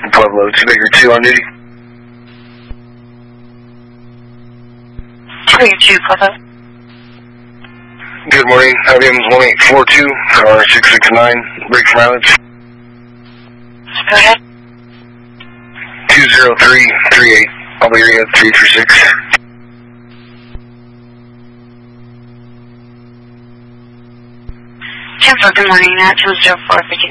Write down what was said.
Pueblo, 2 Baker 2 on duty. 2 Baker 2, Pueblo. Good morning, IBM 1842, car 669, break for mileage. Go ahead. 20338, Alberia 336. Good morning, 20452.